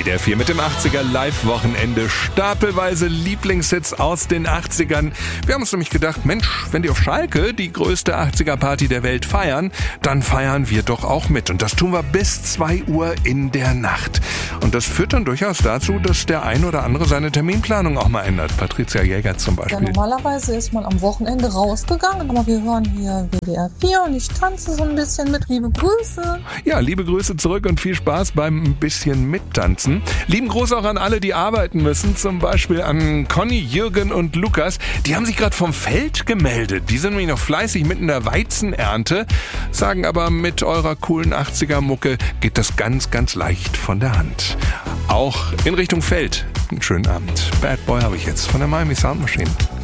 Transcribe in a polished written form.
WDR 4 mit dem 80er Live-Wochenende. Stapelweise Lieblingshits aus den 80ern. Wir haben uns nämlich gedacht, Mensch, wenn die auf Schalke die größte 80er-Party der Welt feiern, dann feiern wir doch auch mit. Und das tun wir bis 2 Uhr in der Nacht. Und das führt dann durchaus dazu, dass der ein oder andere seine Terminplanung auch mal ändert. Patricia Jäger zum Beispiel. Ja, normalerweise ist man am Wochenende rausgegangen, aber wir hören hier WDR 4 und ich tanze so ein bisschen mit. Liebe Grüße. Ja, liebe Grüße zurück und viel Spaß beim ein bisschen mittanzen. Lieben Gruß auch an alle, die arbeiten müssen, zum Beispiel an Conny, Jürgen und Lukas. Die haben sich gerade vom Feld gemeldet. Die sind nämlich noch fleißig mitten in der Weizenernte, sagen aber, mit eurer coolen 80er-Mucke geht das ganz, ganz leicht von der Hand. Auch in Richtung Feld. Einen schönen Abend. Bad Boy habe ich jetzt von der Miami Sound Machine.